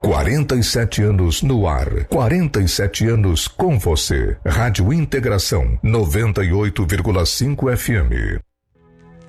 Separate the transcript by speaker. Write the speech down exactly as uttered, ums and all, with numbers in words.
Speaker 1: quarenta e sete anos no ar, quarenta e sete anos com você. Rádio Integração noventa e oito vírgula cinco F M.